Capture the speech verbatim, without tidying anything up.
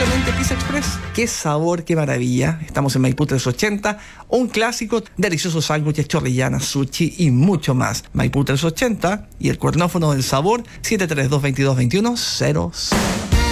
simplemente Pizza Express. ¡Qué sabor, qué maravilla! Estamos en Maipú trescientos ochenta, un clásico, deliciosos sándwiches, chorrillanas, sushi y mucho más. Maipú trescientos ochenta y el cuernófono del sabor siete tres dos, dos dos dos uno cero cero.